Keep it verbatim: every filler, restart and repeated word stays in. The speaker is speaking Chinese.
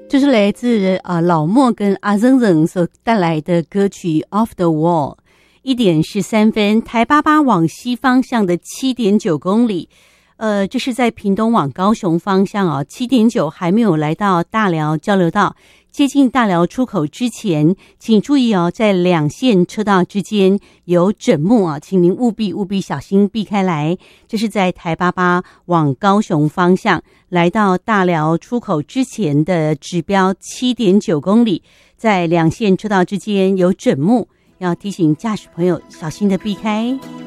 这是来自啊老莫跟阿曾曾所带来的歌曲 Off the Wall。 一点十三分，台八八往西方向的 七点九公里，呃，这是在屏东往高雄方向啊 七点九 还没有来到大寮交流道，接近大寮出口之前，请注意哦，在两线车道之间有枕木啊，请您务必务必小心避开来。这是在台八八往高雄方向来到大寮出口之前的指标 七点九公里，在两线车道之间有枕木，要提醒驾驶朋友小心的避开。